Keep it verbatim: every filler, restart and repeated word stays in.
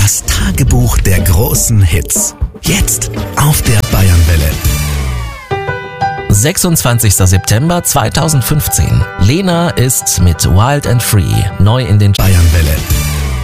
Das Tagebuch der großen Hits. Jetzt auf der Bayernwelle. sechsundzwanzigster September zweitausendfünfzehn. Lena ist mit Wild and Free neu in den Bayernwelle.